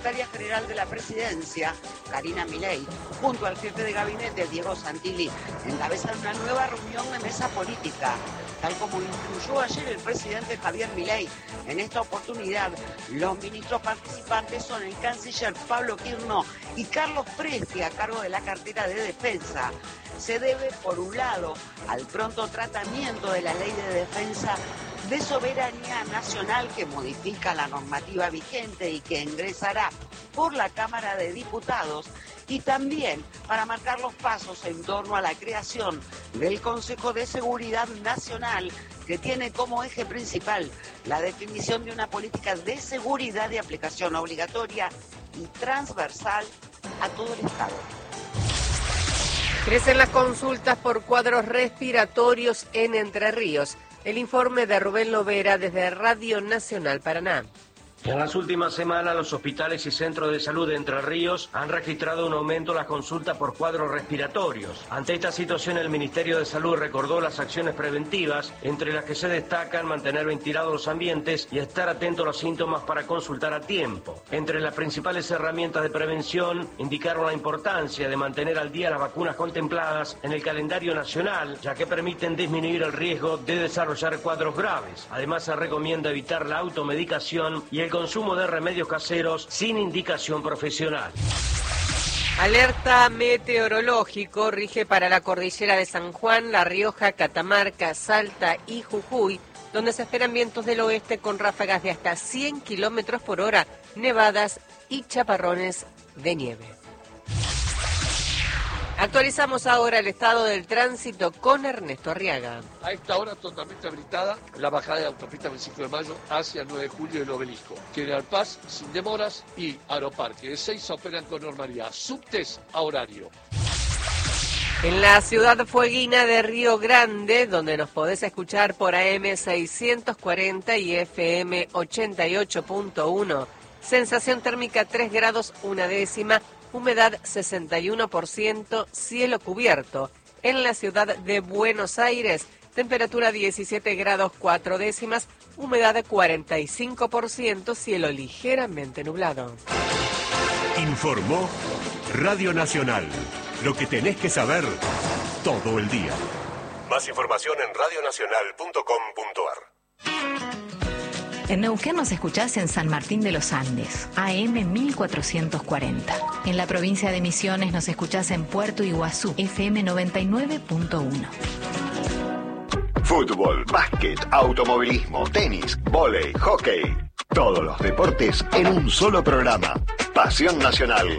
secretaria general de la presidencia, Karina Milei, junto al jefe de gabinete, Diego Santilli, encabezan una nueva reunión de mesa política, tal como instruyó ayer el presidente Javier Milei. En esta oportunidad, los ministros participantes son el canciller Pablo Quirno y Carlos Presti, a cargo de la cartera de Defensa. Se debe, por un lado, al pronto tratamiento de la Ley de Defensa de Soberanía Nacional, que modifica la normativa vigente y que ingresará por la Cámara de Diputados, y también para marcar los pasos en torno a la creación del Consejo de Seguridad Nacional, que tiene como eje principal la definición de una política de seguridad de aplicación obligatoria y transversal a todo el Estado. Crecen las consultas por cuadros respiratorios en Entre Ríos. El informe de Rubén Lovera desde Radio Nacional Paraná. En las últimas semanas, los hospitales y centros de salud de Entre Ríos han registrado un aumento en las consultas por cuadros respiratorios. Ante esta situación, el Ministerio de Salud recordó las acciones preventivas, entre las que se destacan mantener ventilados los ambientes y estar atento a los síntomas para consultar a tiempo. Entre las principales herramientas de prevención, indicaron la importancia de mantener al día las vacunas contempladas en el calendario nacional, ya que permiten disminuir el riesgo de desarrollar cuadros graves. Además, se recomienda evitar la automedicación y el consumo de remedios caseros sin indicación profesional. Alerta meteorológico rige para la cordillera de San Juan, La Rioja, Catamarca, Salta y Jujuy, donde se esperan vientos del oeste con ráfagas de hasta 100 kilómetros por hora, nevadas y chaparrones de nieve. Actualizamos ahora el estado del tránsito con Ernesto Arriaga. A esta hora totalmente habilitada la bajada de la autopista 25 de Mayo hacia el 9 de julio del Obelisco. General Paz sin demoras y Aeroparque de 6 operan con normalidad. Subtes a horario. En la ciudad fueguina de Río Grande, donde nos podés escuchar por AM 640 y FM 88.1, sensación térmica 3 grados 1 décima, humedad 61%, cielo cubierto. En la ciudad de Buenos Aires, temperatura 17 grados 4 décimas, humedad 45%, cielo ligeramente nublado. Informó Radio Nacional. Lo que tenés que saber todo el día. Más información en radionacional.com.ar. En Neuquén nos escuchás en San Martín de los Andes, AM 1440. En la provincia de Misiones nos escuchás en Puerto Iguazú, FM 99.1. Fútbol, básquet, automovilismo, tenis, vóley, hockey. Todos los deportes en un solo programa. Pasión Nacional.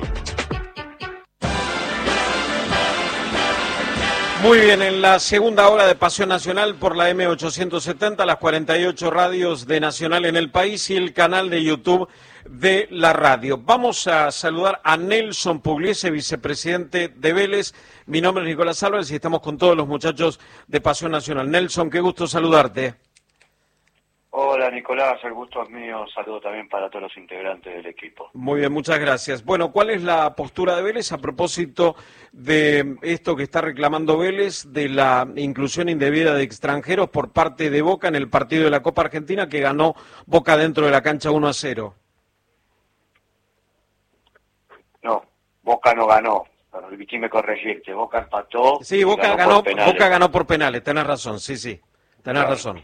Muy bien, en la segunda hora de Pasión Nacional por la M870, las 48 radios de Nacional en el país y el canal de YouTube de la radio. Vamos a saludar a Nelson Pugliese, vicepresidente de Vélez. Mi nombre es Nicolás Álvarez y estamos con todos los muchachos de Pasión Nacional. Nelson, qué gusto saludarte. Hola Nicolás, el gusto es mío. Saludo también para todos los integrantes del equipo. Muy bien, muchas gracias. Bueno, ¿cuál es la postura de Vélez a propósito de esto que está reclamando Vélez, de la inclusión indebida de extranjeros por parte de Boca en el partido de la Copa Argentina que ganó Boca dentro de la cancha 1-0? No, Boca no ganó. Pero el Vicky me corregiste, Boca empató. Sí, Boca ganó por penales, tenés razón, sí, tenés razón.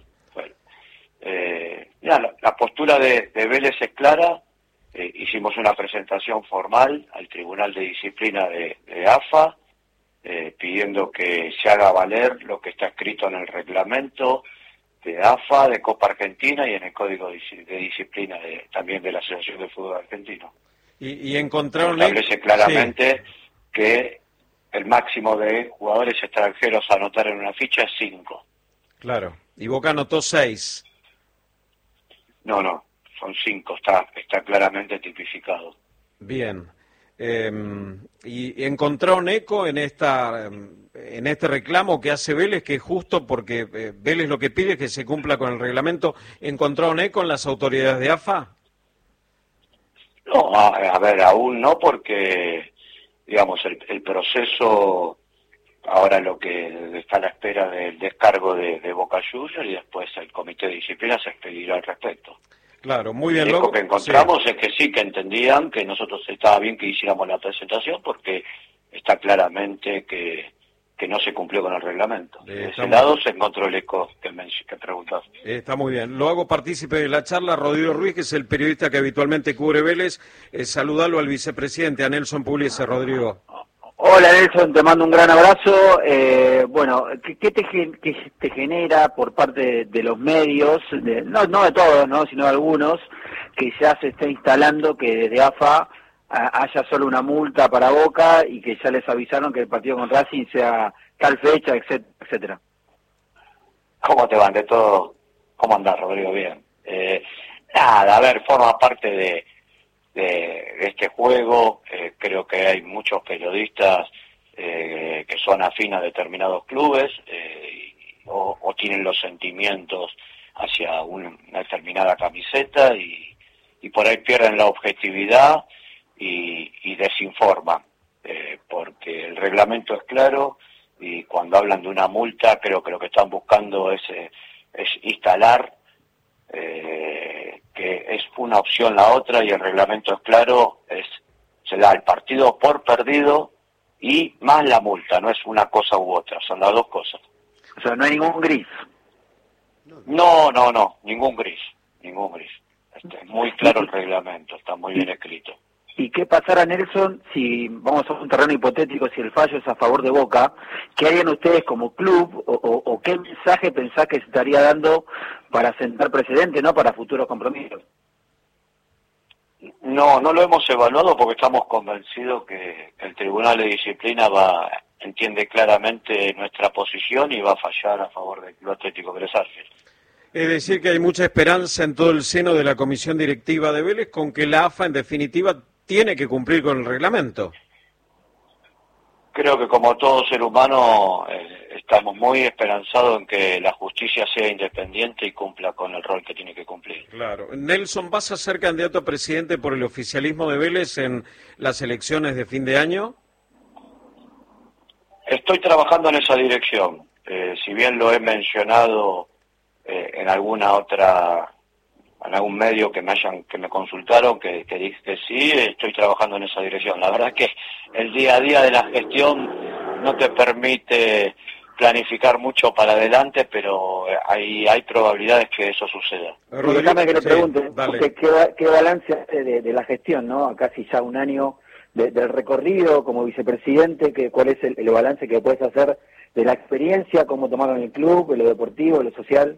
La postura de Vélez es clara. Hicimos una presentación formal al Tribunal de Disciplina de AFA, pidiendo que se haga valer lo que está escrito en el reglamento de AFA, de Copa Argentina y en el Código de Disciplina también de la Asociación de Fútbol Argentino. Y encontraron... Establece claramente que el máximo de jugadores extranjeros a anotar en una ficha es 5. Claro, y Boca anotó 6. No, son 5, está claramente tipificado. Bien. Y encontraron eco en este reclamo que hace Vélez, que es justo porque Vélez lo que pide es que se cumpla con el reglamento. ¿Encontraron eco en las autoridades de AFA? No, a ver, aún no, porque, digamos, el proceso ahora lo que está a la espera del descargo de Boca Juniors y después el comité de disciplina se expedirá al respecto. Claro, muy bien. Lo Luego, que encontramos sí. es que sí, que entendían que nosotros estaba bien que hiciéramos la presentación porque está claramente que no se cumplió con el reglamento. De ese lado se encontró el eco que preguntaste. Está muy bien. Lo hago partícipe de la charla. Rodrigo Ruiz, que es el periodista que habitualmente cubre Vélez. Saludalo al vicepresidente, a Nelson Pugliese. Rodrigo. Hola Nelson, te mando un gran abrazo. Bueno, ¿qué te genera por parte de los medios, no de todos, ¿no?, sino de algunos, que ya se está instalando que desde AFA haya solo una multa para Boca y que ya les avisaron que el partido con Racing sea tal fecha, etcétera? ¿Cómo te van de todo? ¿Cómo andás, Rodrigo? Bien. Nada, a ver, forma parte de este juego. Creo que hay muchos periodistas que son afines a determinados clubes o tienen los sentimientos hacia una determinada camiseta y por ahí pierden la objetividad y desinforman, porque el reglamento es claro y cuando hablan de una multa creo que lo que están buscando es instalar que es una opción la otra y el reglamento es claro, se da el partido por perdido y más la multa, no es una cosa u otra, son las dos cosas. O sea, no hay ningún gris. No, ningún gris. Es muy claro el reglamento, está muy bien escrito. ¿Y qué pasará, Nelson, si vamos a un terreno hipotético, si el fallo es a favor de Boca? ¿Qué harían ustedes como club o qué mensaje pensás que se estaría dando para sentar precedente, ¿no?, para futuros compromisos? No lo hemos evaluado porque estamos convencidos que el Tribunal de Disciplina entiende claramente nuestra posición y va a fallar a favor del Club Atlético Vélez Arfield. Es decir, que hay mucha esperanza en todo el seno de la comisión directiva de Vélez con que la AFA, en definitiva, tiene que cumplir con el reglamento. Creo que como todo ser humano estamos muy esperanzados en que la justicia sea independiente y cumpla con el rol que tiene que cumplir. Claro. Nelson, ¿vas a ser candidato a presidente por el oficialismo de Vélez en las elecciones de fin de año? Estoy trabajando en esa dirección. Si bien lo he mencionado en alguna otra, en algún medio que me consultaron, que dije que sí, estoy trabajando en esa dirección. La verdad es que el día a día de la gestión no te permite planificar mucho para adelante, pero hay probabilidades que eso suceda. Déjame que le pregunte, ¿qué balance hace de la gestión, ¿no?, a casi ya un año del recorrido como vicepresidente? ¿Cuál es el balance que puedes hacer de la experiencia, cómo tomaron el club, de lo deportivo, de lo social?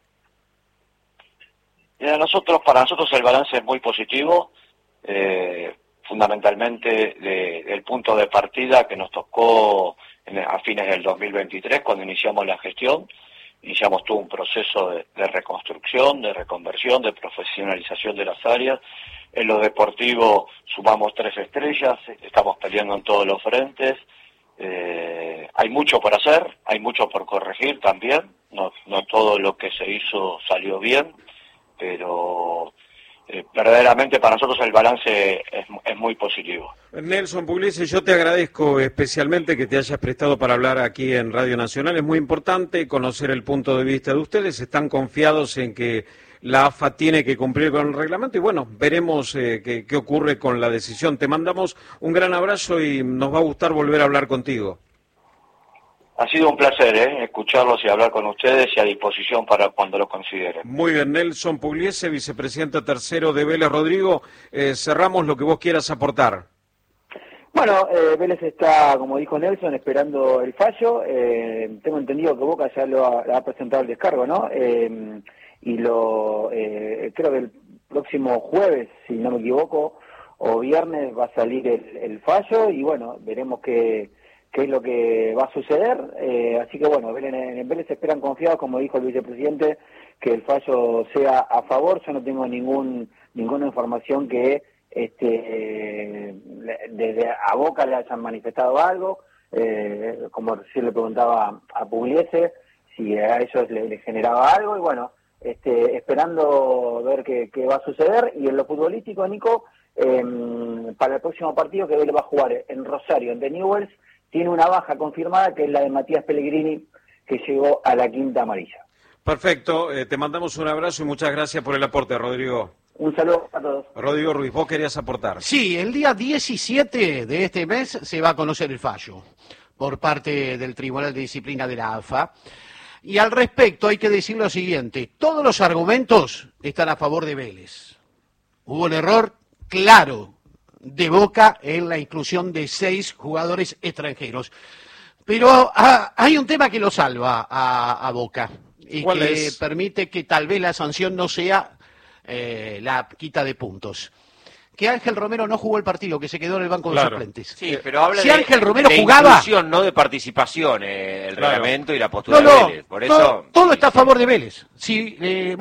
Para nosotros el balance es muy positivo, fundamentalmente del punto de partida que nos tocó a fines del 2023, cuando iniciamos la gestión. Iniciamos todo un proceso de reconstrucción, de reconversión, de profesionalización de las áreas. En lo deportivo sumamos 3 estrellas, estamos peleando en todos los frentes. Hay mucho por hacer, hay mucho por corregir también. No todo lo que se hizo salió bien, pero verdaderamente para nosotros el balance es muy positivo. Nelson Pugliese, yo te agradezco especialmente que te hayas prestado para hablar aquí en Radio Nacional. Es muy importante conocer el punto de vista de ustedes. Están confiados en que la AFA tiene que cumplir con el reglamento y bueno, veremos qué ocurre con la decisión. Te mandamos un gran abrazo y nos va a gustar volver a hablar contigo. Ha sido un placer escucharlos y hablar con ustedes y a disposición para cuando lo consideren. Muy bien, Nelson Pugliese, vicepresidente tercero de Vélez. Rodrigo, cerramos lo que vos quieras aportar. Bueno, Vélez está, como dijo Nelson, esperando el fallo. Tengo entendido que Boca ya lo ha presentado el descargo, ¿no? Y creo que el próximo jueves, si no me equivoco, o viernes va a salir el fallo y bueno, veremos qué es lo que va a suceder. Así que bueno, en Vélez esperan confiados, como dijo el vicepresidente, que el fallo sea a favor. Yo no tengo ninguna información que desde a Boca le hayan manifestado algo, como recién le preguntaba a Pugliese si a ellos les generaba algo, y bueno, esperando ver qué va a suceder. Y en lo futbolístico, Nico, para el próximo partido que Vélez va a jugar en Rosario, en The Newell's, tiene una baja confirmada, que es la de Matías Pellegrini, que llegó a la quinta amarilla. Perfecto, te mandamos un abrazo y muchas gracias por el aporte, Rodrigo. Un saludo a todos. Rodrigo Ruiz, vos querías aportar. Sí, el día 17 de este mes se va a conocer el fallo por parte del Tribunal de Disciplina de la AFA. Y al respecto hay que decir lo siguiente, todos los argumentos están a favor de Vélez. Hubo un error claro de Boca en la inclusión de 6 jugadores extranjeros. Pero hay un tema que lo salva a Boca y que permite que tal vez la sanción no sea la quita de puntos. Que Ángel Romero no jugó el partido, que se quedó en el banco de suplentes. Sí, pero habla si Ángel Romero de jugaba, inclusión, no de participación, el reglamento y la postura de Vélez. Por eso todo está a favor de Vélez. Si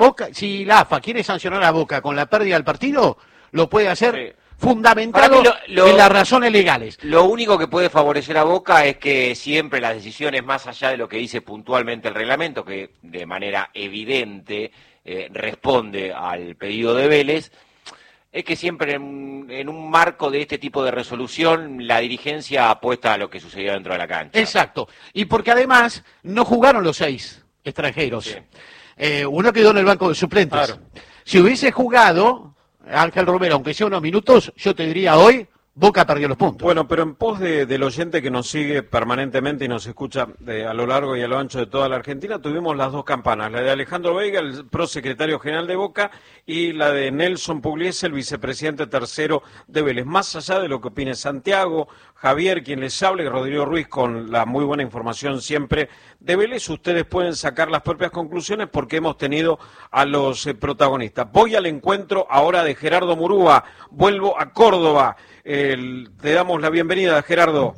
la AFA quiere sancionar a Boca con la pérdida del partido, lo puede hacer fundamentado en las razones legales. Lo único que puede favorecer a Boca es que siempre las decisiones, más allá de lo que dice puntualmente el reglamento, que de manera evidente responde al pedido de Vélez, es que siempre en un marco de este tipo de resolución la dirigencia apuesta a lo que sucedió dentro de la cancha. Exacto. Y porque además no jugaron los 6 extranjeros. Sí. Uno quedó en el banco de suplentes. Claro. Si hubiese jugado Ángel Romero, aunque sea unos minutos, yo te diría hoy, Boca perdió los puntos. Bueno, pero en pos del oyente que nos sigue permanentemente y nos escucha a lo largo y a lo ancho de toda la Argentina, tuvimos las 2 campanas, la de Alejandro Veiga, el prosecretario general de Boca, y la de Nelson Pugliese, el vicepresidente tercero de Vélez. Más allá de lo que opine Santiago, Javier, quien les hable, y Rodrigo Ruiz, con la muy buena información siempre de Vélez, ustedes pueden sacar las propias conclusiones porque hemos tenido a los protagonistas. Voy al encuentro ahora de Gerardo Murúa, vuelvo a Córdoba. Te damos la bienvenida, Gerardo.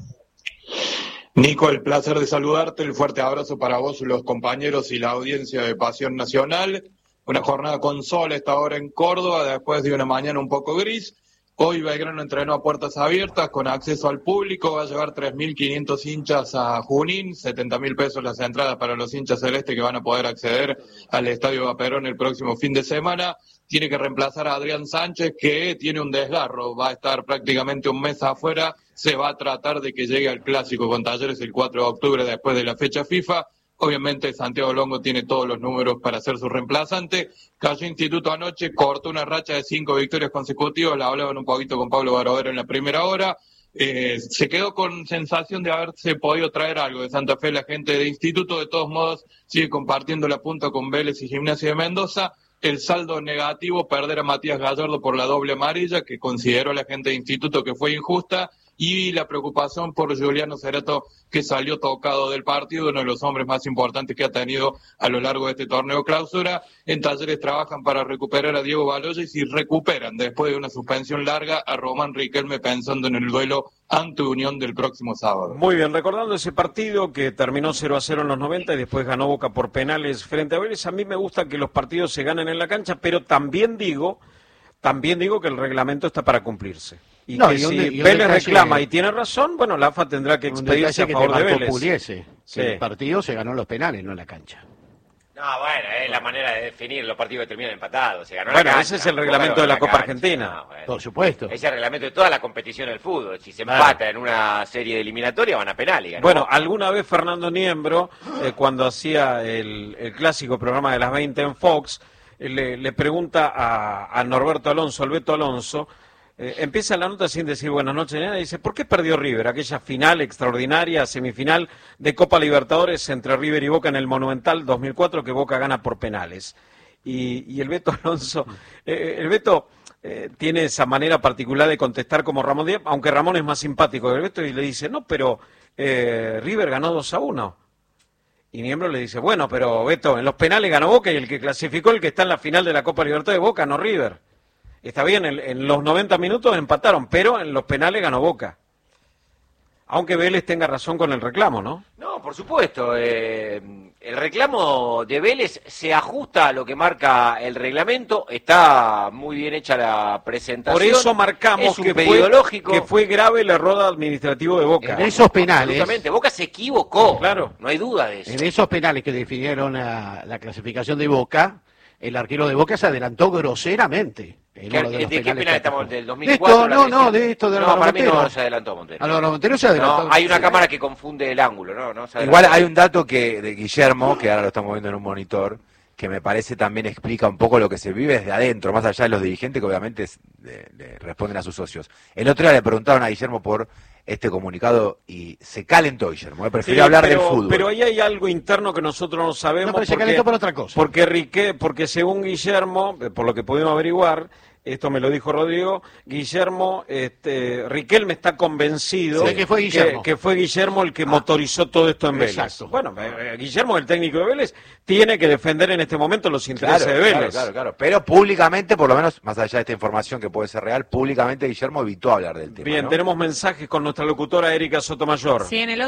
Nico, el placer de saludarte, el fuerte abrazo para vos, los compañeros y la audiencia de Pasión Nacional. Una jornada con sol a esta hora en Córdoba, después de una mañana un poco gris. Hoy Belgrano entrenó a puertas abiertas, con acceso al público, va a llevar 3.500 hinchas a Junín, 70.000 pesos las entradas para los hinchas celestes que van a poder acceder al Estadio Vaperón el próximo fin de semana. Tiene que reemplazar a Adrián Sánchez, que tiene un desgarro, va a estar prácticamente un mes afuera, se va a tratar de que llegue al Clásico con Talleres el 4 de octubre después de la fecha FIFA. Obviamente Santiago Longo tiene todos los números para ser su reemplazante. Cayó Instituto anoche, cortó una racha de 5 victorias consecutivas, la hablaban un poquito con Pablo Barovero en la primera hora. Se quedó con sensación de haberse podido traer algo de Santa Fe la gente de Instituto. De todos modos sigue compartiendo la punta con Vélez y Gimnasia de Mendoza. El saldo negativo, perder a Matías Gallardo por la doble amarilla, que consideró la gente de Instituto que fue injusta, y la preocupación por Juliano Cerato, que salió tocado del partido, uno de los hombres más importantes que ha tenido a lo largo de este torneo clausura. En Talleres trabajan para recuperar a Diego Baloyes y recuperan, después de una suspensión larga, a Román Riquelme, pensando en el duelo ante Unión del próximo sábado. Muy bien, recordando ese partido que terminó 0-0 en los 90 y después ganó Boca por penales frente a Vélez. A mí me gusta que los partidos se ganen en la cancha, pero también digo que el reglamento está para cumplirse. Y no, que si Vélez reclama y tiene razón, bueno, la AFA tendrá que expedirse a favor de Vélez. Pugliese, sí. El partido se ganó en los penales, no en la cancha. No, bueno, es la manera de definir los partidos que terminan empatados. Se ganó bueno, la cancha, ese es el reglamento de la Copa Argentina. No, bueno. Por supuesto. Ese es el reglamento de toda la competición del fútbol. Si se empata en una serie de eliminatoria, van a penales. Bueno, alguna vez Fernando Niembro, cuando hacía el clásico programa de las 20 en Fox, le pregunta a Norberto Alonso, al Beto Alonso, empieza la nota sin decir buenas noches, y dice, ¿por qué perdió River? Aquella final extraordinaria, semifinal de Copa Libertadores entre River y Boca en el Monumental 2004, que Boca gana por penales. Y el Beto Alonso, tiene esa manera particular de contestar como Ramón Díaz, aunque Ramón es más simpático que el Beto, y le dice, no, pero River ganó 2-1. Y Niembro le dice, bueno, pero Beto, en los penales ganó Boca y el que clasificó, el que está en la final de la Copa Libertadores de Boca, no River. Está bien, en los 90 minutos empataron, pero en los penales ganó Boca. Aunque Vélez tenga razón con el reclamo, ¿no? No, por supuesto. El reclamo de Vélez se ajusta a lo que marca el reglamento. Está muy bien hecha la presentación. Por eso marcamos que fue grave el error administrativo de Boca. En esos penales. Justamente, Boca se equivocó. Claro. No hay duda de eso. En esos penales que definieron la clasificación de Boca, el arquero de Boca se adelantó groseramente. ¿De qué penal estamos? ¿Del 2004? De Álvaro Montero. Para mí no se adelantó Montero. Álvaro Montero se adelantó. No, hay una cámara que confunde el ángulo, ¿no? Igual hay un dato de Guillermo, que ahora lo estamos viendo en un monitor, que me parece también explica un poco lo que se vive desde adentro, más allá de los dirigentes que obviamente le responden a sus socios. El otro día le preguntaron a Guillermo por este comunicado y se calentó Guillermo, prefirió hablar del fútbol. Pero ahí hay algo interno que nosotros no sabemos. No, pero se calentó por otra cosa. Porque según Guillermo, por lo que pudimos averiguar, esto me lo dijo Rodrigo, Guillermo, Riquelme está convencido de que fue Guillermo. Que fue Guillermo el que motorizó todo esto en Vélez. Exacto. Bueno, Guillermo, el técnico de Vélez, tiene que defender en este momento los intereses de Vélez. Claro. Pero públicamente, por lo menos, más allá de esta información que puede ser real, públicamente Guillermo evitó hablar del tema. Bien, ¿no? tenemos mensajes con nuestra locutora Erika Sotomayor. Sí, en el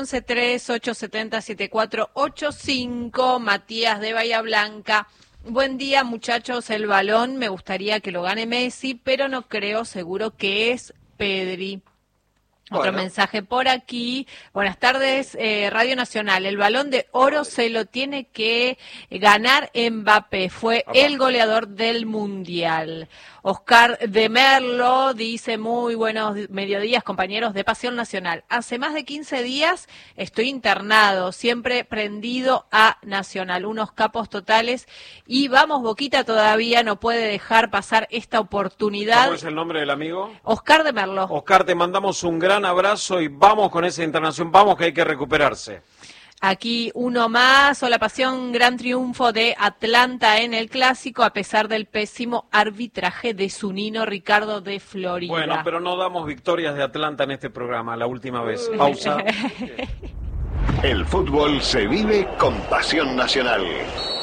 11-3-870-7485, Matías de Bahía Blanca. Buen día, muchachos, el balón me gustaría que lo gane Messi, pero no creo, seguro que es Pedri. Otro mensaje por aquí. Buenas tardes, Radio Nacional. El Balón de Oro se lo tiene que ganar Mbappé. Fue el goleador del Mundial. Oscar de Merlo dice, muy buenos mediodías, compañeros de Pasión Nacional. Hace más de 15 días estoy internado, siempre prendido a Nacional. Unos capos totales. Y vamos, Boquita todavía no puede dejar pasar esta oportunidad. ¿Cómo es el nombre del amigo? Oscar de Merlo. Oscar, te mandamos un gran abrazo y vamos con esa internación. Vamos, que hay que recuperarse. Aquí uno más, Hola Pasión, gran triunfo de Atlanta en el Clásico a pesar del pésimo arbitraje de Zunino Ricardo de Florida. Bueno, pero no damos victorias de Atlanta en este programa, la última vez. Pausa. El fútbol se vive con Pasión Nacional.